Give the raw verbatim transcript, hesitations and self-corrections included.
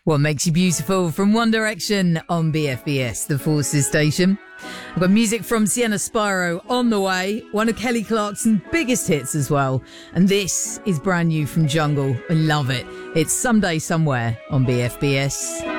What Makes You Beautiful from One Direction on B F B S, the Forces station. I've got music from Sienna Spyro on the way, one of Kelly Clarkson's biggest hits as well. And this is brand new from Jungle. I love it. It's Someday Somewhere on B F B S.